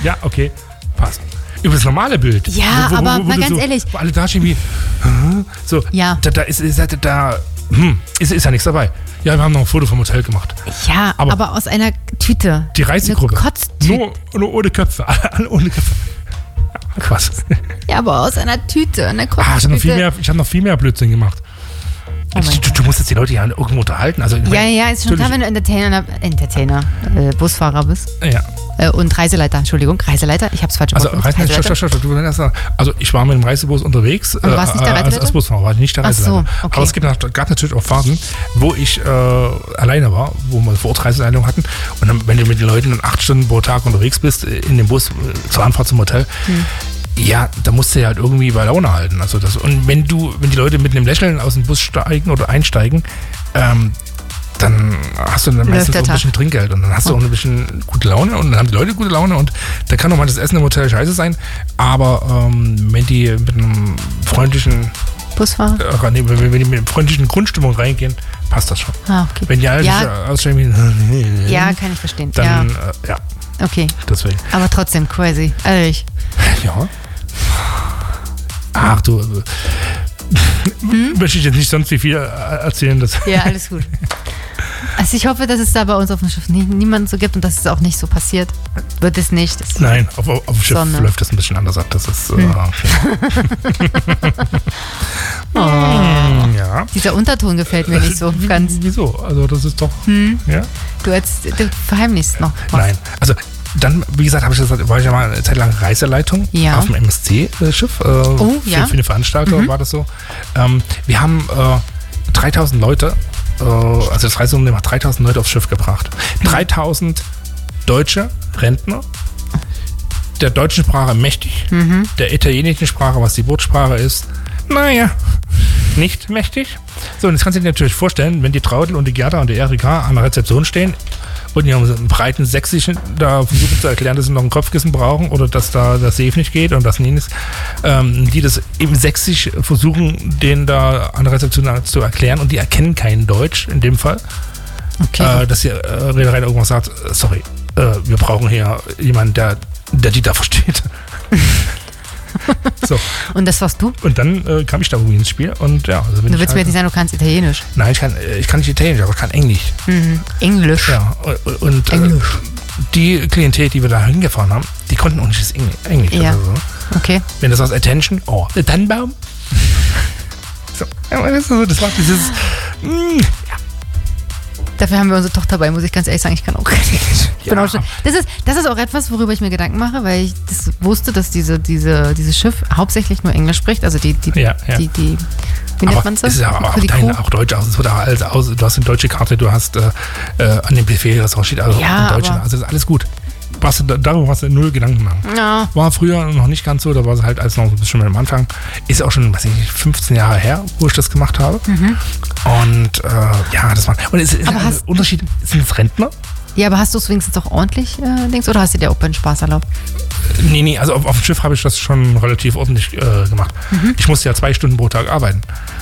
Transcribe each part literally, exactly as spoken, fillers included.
Ja, okay, passt. Über das normale Bild. Ja, wo, wo, aber wo, wo mal ganz so, ehrlich. Wo alle da stehen wie, so, ja. da, da ist, ist, da, hm, ist, ist ja nichts dabei. Ja, wir haben noch ein Foto vom Hotel gemacht. Ja, aber, aber aus einer Tüte. Die Reisegruppe. Nur, nur ohne Köpfe. Alle ohne Köpfe. Ja, Quatsch. Ja, aber aus einer Tüte. Einer ah, ich habe noch, hab noch viel mehr Blödsinn gemacht. Oh du, du musst jetzt die Leute ja irgendwo unterhalten. Also, ja, ja, ist schon klar, wenn du Entertainer, Entertainer äh, Busfahrer bist. Ja. Äh, und Reiseleiter, Entschuldigung, Reiseleiter, ich hab's falsch also, gemacht. Reiseleiter, stopp, stopp, stopp, du, also ich war mit dem Reisebus unterwegs. Und warst äh, nicht der Reiseleiter? Als, als Busfahrer, war ich nicht der Reiseleiter. Ach so, okay. Aber es gibt, gab natürlich auch Phasen, wo ich äh, alleine war, wo wir vor Ort Reiseleitung hatten. Und dann, wenn du mit den Leuten dann acht Stunden pro Tag unterwegs bist, in dem Bus äh, zur Anfahrt zum Hotel, hm. ja, da musst du ja halt irgendwie bei Laune halten. Also das, und wenn du, wenn die Leute mit einem Lächeln aus dem Bus steigen oder einsteigen, ähm, dann hast du dann meistens auch ein bisschen Trinkgeld und dann hast du auch ein bisschen gute Laune und dann haben die Leute gute Laune und da kann auch mal das Essen im Hotel scheiße sein, aber ähm, wenn die mit einem freundlichen Busfahrer? Äh, nee, wenn, wenn die mit einer freundlichen Grundstimmung reingehen, passt das schon. Ah, okay. Wenn die alle ja. aussteigen wie ja, kann ich verstehen. Dann, ja. Äh, ja. Okay. Deswegen. Aber trotzdem crazy. Ehrlich. Ja. Ach du, hm? möchte ich jetzt nicht sonst wie viel erzählen. Dass ja, alles gut. Also ich hoffe, dass es da bei uns auf dem Schiff nie, niemanden so gibt und dass es auch nicht so passiert. Wird es nicht. Das Nein, auf, auf dem Schiff Sonne. läuft das ein bisschen anders ab. Das ist hm. äh, oh. ja. Dieser Unterton gefällt mir nicht so ganz. Wieso? Also das ist doch... Hm. Ja? Du, als, du verheimlichst noch was. Nein, also dann, wie gesagt, habe ich das, war ich ja mal eine Zeit lang Reiseleitung ja. auf dem M S C-Schiff. Äh, oh, für, ja. für eine Veranstaltung mhm. war das so. Ähm, wir haben äh, dreitausend Leute, äh, also das Reiseunternehmen hat dreitausend Leute aufs Schiff gebracht. Mhm. dreitausend deutsche Rentner, der deutschen Sprache mächtig, mhm. der italienischen Sprache, was die Bootsprache ist, naja, nicht mächtig. So, und jetzt kannst du dir natürlich vorstellen, wenn die Traudel und die Gerda und die Erika an der Rezeption stehen und die haben so einen breiten Sächsischen da versuchen zu erklären, dass sie noch ein Kopfkissen brauchen oder dass da das Safe nicht geht und das nie ist, ähm, die das eben Sächsisch versuchen, denen da an der Rezeption zu erklären und die erkennen kein Deutsch in dem Fall. Okay. Äh, dass die äh, Reederei irgendwas sagt, sorry, äh, wir brauchen hier jemanden, der, der die da versteht. So. Und das warst du? Und dann äh, kam ich da irgendwie ins Spiel und ja. Also du willst halt, mir jetzt nicht sagen, du kannst Italienisch? Nein, ich kann, ich kann nicht Italienisch, aber ich kann Englisch. Mhm. Englisch? Ja, und, und Englisch. Äh, die Klientel, die wir da hingefahren haben, die konnten auch nicht das Englisch. Ja. Also so. Okay. Wenn das aus Attention, oh, der Tannenbaum. So. Ja, das, das war dieses, mm, ja. Dafür haben wir unsere Tochter bei, muss ich ganz ehrlich sagen, ich kann auch gar nicht. Ja. Das ist, das ist auch etwas, worüber ich mir Gedanken mache, weil ich das wusste, dass diese, diese, dieses Schiff hauptsächlich nur Englisch spricht. Also die, die, ja, ja. die, die wie nennt man das? Es ist ja auch, dein, auch Deutsch, also es wird alles aus, du hast eine deutsche Karte, du hast äh, äh, an dem Befehl, das auch steht, also ja, in Deutsch, also das ist alles gut. Was, darüber hast du null Gedanken machen. Ja. War früher noch nicht ganz so, da war es halt alles noch ein bisschen am Anfang. Ist auch schon, weiß ich nicht, fünfzehn Jahre her, wo ich das gemacht habe. Mhm. Und äh, ja, das war. Und es ist ein Unterschied, sind es Rentner? Ja, aber hast du es wenigstens auch ordentlich, äh, denkst, oder hast du dir auch beim Spaß erlaubt? Nee, nee, also auf, auf dem Schiff habe ich das schon relativ ordentlich äh, gemacht. Mhm. Ich musste ja zwei Stunden pro Tag arbeiten.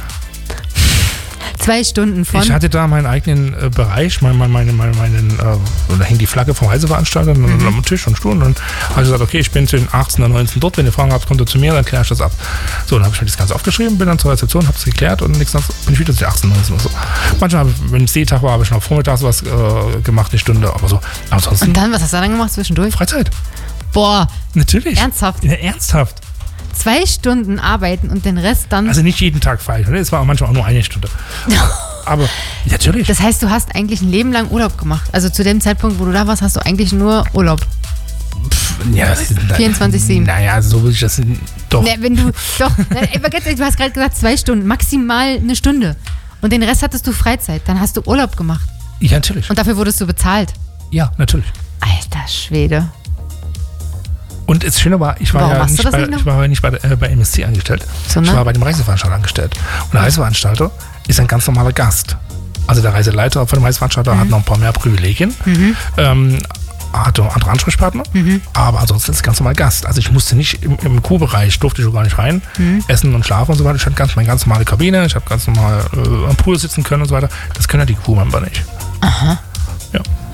Zwei Stunden von? Ich hatte da meinen eigenen äh, Bereich, mein, mein, meine, meine, meinen, äh, da hing die Flagge vom Reiseveranstalter mhm. am Tisch und Stuhl und dann habe ich gesagt, okay, ich bin zwischen achtzehn und neunzehn dort, wenn ihr Fragen habt, kommt ihr zu mir, dann kläre ich das ab. So, dann habe ich mir das Ganze aufgeschrieben, bin dann zur Rezeption, habe es geklärt und nächstes Mal bin ich wieder zu achtzehn, neunzehn oder so. Manchmal, wenn es Seetag war, habe ich noch vormittags was äh, gemacht, eine Stunde, aber so. Aber ansonsten, und dann, was hast du dann gemacht zwischendurch? Freizeit. Boah. Natürlich. Ernsthaft? Ja, ernsthaft. Zwei Stunden arbeiten und den Rest dann... Also nicht jeden Tag frei, es war manchmal auch nur eine Stunde. Aber natürlich. Das heißt, du hast eigentlich ein Leben lang Urlaub gemacht. Also zu dem Zeitpunkt, wo du da warst, hast du eigentlich nur Urlaub. Pff, ja, vierundzwanzig sieben. Naja, so will ich das doch. Nee, wenn du, doch, du hast gerade gesagt, zwei Stunden, maximal eine Stunde. Und den Rest hattest du Freizeit. Dann hast du Urlaub gemacht. Ja, natürlich. Und dafür wurdest du bezahlt. Ja, natürlich. Alter Schwede. Und das Schöne war, ich war Warum ja nicht bei, nicht ich war nicht bei, äh, bei M S C angestellt. Sondern? Ich war bei dem Reiseveranstalter angestellt. Und der Reiseveranstalter ist ein ganz normaler Gast. Also der Reiseleiter von dem Reiseveranstalter mhm. hat noch ein paar mehr Privilegien. Mhm. Ähm, hat auch andere Ansprechpartner. Mhm. Aber ansonsten ist es ganz normal Gast. Also ich musste nicht im, im Q-Bereich, durfte ich auch gar nicht rein, mhm. essen und schlafen und so weiter. Ich hatte ganz, meine ganz normale Kabine, ich habe ganz normal äh, am Pool sitzen können und so weiter. Das können ja die Q-Member nicht. Aha. Ja.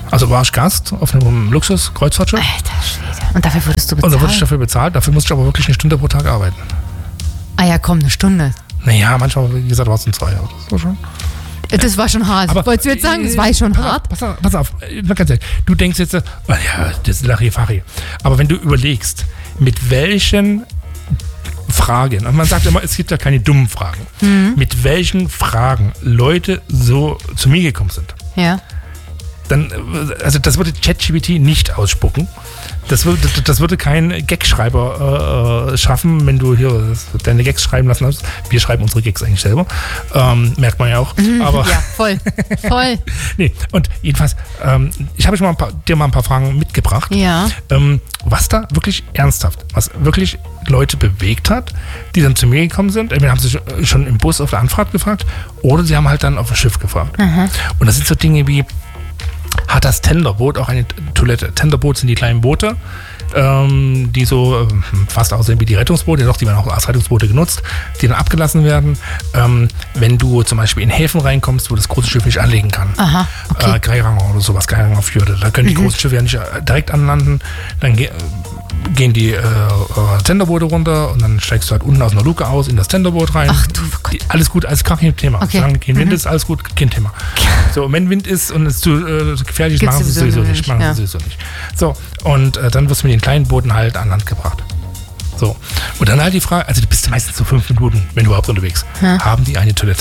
Also war ich Gast auf einem Luxus-Kreuzfahrtschiff. Alter Schwede. Und dafür wurdest du Und bezahlt? da wurde ich dafür bezahlt. Dafür musste ich aber wirklich eine Stunde pro Tag arbeiten. Ah ja, komm, eine Stunde. Naja, manchmal, wie gesagt, war es ein zwei. Das war schon. Das war schon hart. Aber, Wolltest du jetzt sagen, das war schon pass hart? Auf, pass auf, pass auf. Mal ganz ehrlich. Du denkst jetzt, oh ja, das ist Larifari. Aber wenn du überlegst, mit welchen Fragen, und man sagt immer, es gibt ja keine dummen Fragen, mhm. mit welchen Fragen Leute so zu mir gekommen sind, ja. dann, also das würde ChatGPT nicht ausspucken. Das würde, das würde kein Gagschreiber äh, schaffen, wenn du hier deine Gags schreiben lassen hast. Wir schreiben unsere Gags eigentlich selber. Ähm, merkt man ja auch. Mhm, aber ja, voll. Voll. nee, und jedenfalls, ähm, ich habe mal ein paar, dir mal ein paar Fragen mitgebracht. Ja. Ähm, was da wirklich ernsthaft, was wirklich Leute bewegt hat, die dann zu mir gekommen sind. Entweder haben sie schon im Bus auf der Anfahrt gefragt oder sie haben halt dann auf dem Schiff gefragt. Mhm. Und das sind so Dinge wie, hat das Tenderboot auch eine Toilette? Tenderboot sind die kleinen Boote, ähm, die so ähm, fast aussehen wie die Rettungsboote, doch die werden auch als Rettungsboote genutzt, die dann abgelassen werden, ähm, wenn du zum Beispiel in Häfen reinkommst, wo das große Schiff nicht anlegen kann. Aha, okay. Äh, Geiranger oder sowas, Geiranger Fjorde. Da können die mhm. großen Schiffe ja nicht direkt anlanden. Dann ge gehen die äh, äh, Tenderboote runter und dann steigst du halt unten aus einer Luke aus in das Tenderboot rein. Ach du Gott. Die, alles gut, alles gar kein Thema. Okay. Solange kein Wind mhm. ist, alles gut, kein Thema. So, und wenn Wind ist und es zu äh, gefährlich ist, Gibt's machen sie es sowieso nicht. nicht. Machen Ja. sie sowieso nicht. So, und äh, dann wirst du mit den kleinen Booten halt an Land gebracht. So, und dann halt die Frage, also du bist meistens so fünf Minuten, wenn du überhaupt unterwegs, hm. haben die eine Toilette?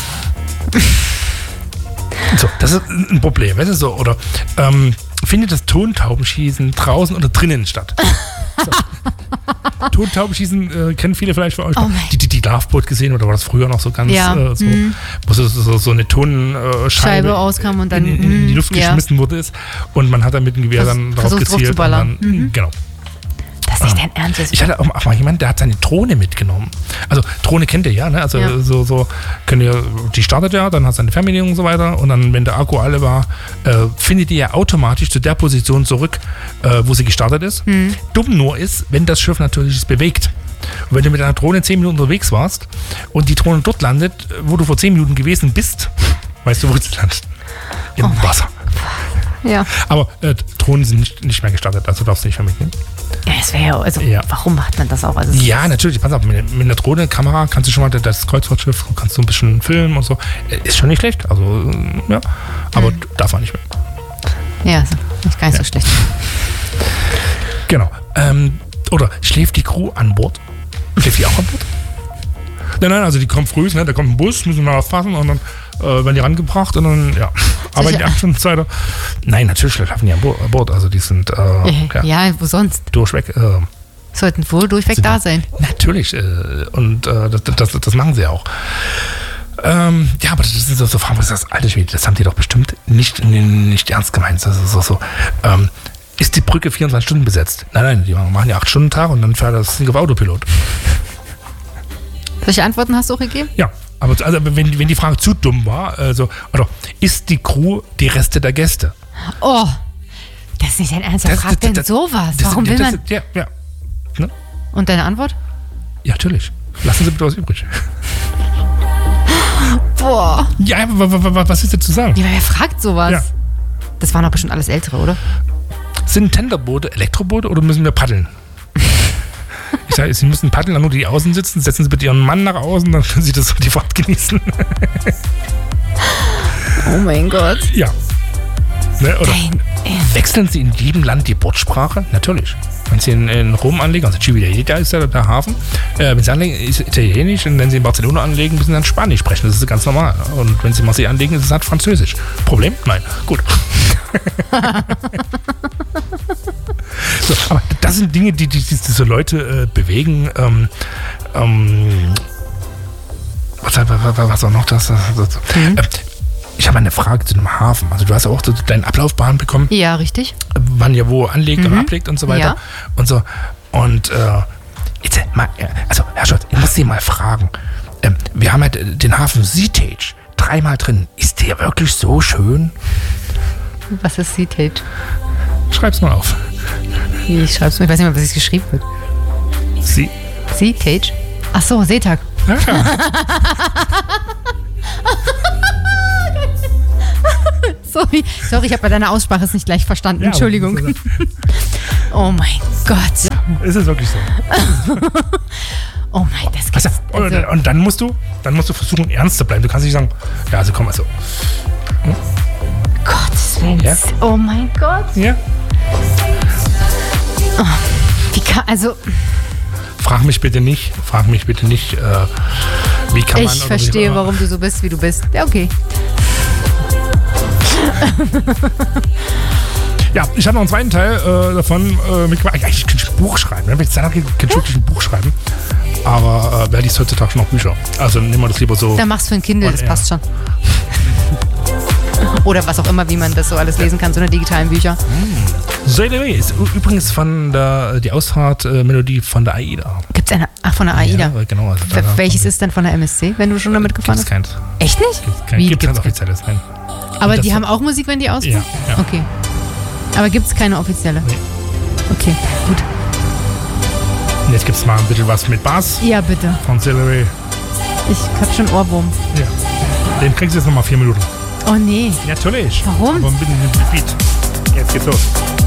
So, das ist ein Problem, weißt du so, oder ähm, findet das Tontaubenschießen draußen oder drinnen statt? So. Tontaubenschießen äh, kennen viele vielleicht von euch. Oh die, die, die Loveboat gesehen, oder war das früher noch so ganz ja. äh, so, mhm. wo so, so, so eine Tonscheibe Scheibe auskam und dann in, in, in die Luft ja. geschmissen wurde ist und man hat dann mit dem Gewehr Vers dann drauf gezielt. Drauf zu und dann, mhm. Genau. Das ist nicht dein Ernst. Ich hatte auch mal jemanden, der hat seine Drohne mitgenommen. Also Drohne kennt ihr ja, ne? Also ja. so, so könnt ihr, die startet ja, dann hat seine Fernbedienung und so weiter und dann, wenn der Akku alle war, äh, findet die ja automatisch zu der Position zurück, äh, wo sie gestartet ist. Mhm. Dumm nur ist, wenn das Schiff natürlich es bewegt. Und wenn du mit einer Drohne zehn Minuten unterwegs warst und die Drohne dort landet, wo du vor zehn Minuten gewesen bist, weißt du, wo sie landet? Im oh Wasser. Ja. Aber äh, Drohnen sind nicht, nicht mehr gestartet, also darfst du nicht mehr mitnehmen. Ja, das wäre ja, also ja. warum macht man das auch? Also ja, natürlich, pass auf, mit, mit einer Drohne-Kamera kannst du schon mal das Kreuzfahrtschiff, kannst du ein bisschen filmen und so. Ist schon nicht schlecht, also, ja, aber mhm. darf man nicht mehr. Ja, also nicht gar nicht ja. so schlecht. Genau. Ähm, oder schläft die Crew an Bord? Schläft die auch an Bord? Nein, nein, also die kommen früh, ne, da kommt ein Bus, müssen wir mal fassen und dann äh, werden die rangebracht und dann, ja, arbeiten die acht Stunden Zeit. Nein, natürlich schlafen die an Bord, also die sind, äh, ja, ja, wo sonst? Durchweg. Äh, Sollten wohl durchweg da sein. Natürlich, äh, und äh, das, das, das machen sie auch. Ähm, ja, aber das sind so, so Fragen, was ist das? Alter Schwede, das haben die doch bestimmt nicht, nicht ernst gemeint. Das ist so, so. Ähm, ist die Brücke vierundzwanzig Stunden besetzt? Nein, nein, die machen ja acht Stunden Tag und dann fährt das Ding auf Autopilot. Welche Antworten hast du auch gegeben? Ja, aber also, wenn, wenn die Frage zu dumm war, also, also ist die Crew die Reste der Gäste? Oh, das ist nicht dein Ernst. Wer fragt denn sowas? Warum will man... Ja, ja. Ne? Und deine Antwort? Ja, natürlich. Lassen Sie bitte was übrig. Boah. Ja, was ist denn zu sagen? Ja, wer fragt sowas? Ja. Das waren doch bestimmt alles Ältere, oder? Sind Tenderboote Elektroboote oder müssen wir paddeln? Ich sage, Sie müssen paddeln, dann nur die außen sitzen. Setzen Sie bitte Ihren Mann nach außen, dann können Sie das die Fahrt genießen. Oh mein Gott. Ja. Ne, oder wechseln Sie in jedem Land die Bordsprache? Natürlich. Wenn Sie in, in Rom anlegen, also Civitavecchia ist ja der Hafen, äh, wenn Sie anlegen, ist Italienisch, und wenn Sie in Barcelona anlegen, müssen Sie dann Spanisch sprechen. Das ist ganz normal. Und wenn Sie Marseille anlegen, ist es halt Französisch. Problem? Nein. Gut. So, aber das sind Dinge, die, die, die diese Leute äh, bewegen. Ähm, ähm, was, was, was auch noch das? das mhm. äh, ich habe eine Frage zu dem Hafen. Also du hast ja auch so deinen Ablaufbahn bekommen. Ja, richtig. Wann ihr wo anlegt mhm. und ablegt und so weiter. Ja. Und so. Und äh, jetzt mal, also Herr Scholz, ich muss Sie mal fragen. Ähm, wir haben ja den Hafen Seatage dreimal drin. Ist der wirklich so schön? Was ist Seatage? Schreib's mal auf. Ich schreib's mal, ich weiß nicht mehr, was es geschrieben wird. Sie. Seatage? Ach so, Seetag. Ja, ja. Sorry, sorry, ich habe bei deiner Aussprache es nicht gleich verstanden. Ja, Entschuldigung. aber- Oh mein Gott. Ist es wirklich so. Oh mein, das Also, gibt's. und, Also, und dann musst du, dann musst du versuchen, ernst zu bleiben. Du kannst nicht sagen, ja, also komm, also, Gottes Willen. Ja? Oh mein Gott. ja. Wie kann, also, Frag mich bitte nicht, frag mich bitte nicht, äh, wie kann man... ich oder verstehe, wie, warum du so bist, wie du bist. Ja, okay. Ja, ich habe noch einen zweiten Teil äh, davon äh, mitgebracht. Eigentlich könnte ich ein Buch schreiben. Wenn ich jetzt sage, könnte ich wirklich ein Buch schreiben. Aber äh, wer liest heutzutage schon noch Bücher? Also nehmen wir das lieber so. Dann machst du für ein Kindle, Und das er. passt schon. Oder was auch immer, wie man das so alles lesen kann, so eine digitalen Bücher. Sail Away ist ü- übrigens von der, die Ausfahrtmelodie von der AIDA. Gibt es eine, ach, von der AIDA. Ja, genau. Also Wel- Welches ist denn von der M S C, wenn du schon damit gefahren Gibt es bist? keins. Echt nicht? Gibt kein, Wie, gibt's kein gibt's offizielles. Nein. Aber das die so- haben auch Musik, wenn die ausfahren? Ja, ja. Okay. Aber gibt es keine offizielle? Nee. Okay, gut. Und jetzt gibt es mal ein bisschen was mit Bass Ja, bitte. von Sail Away. Ich hab schon Ohrwurm. Ja. Den kriegst du jetzt nochmal vier Minuten. Oh nee. Ja, natürlich. Warum? Aber ein bisschen mit Beat. Jetzt geht's los.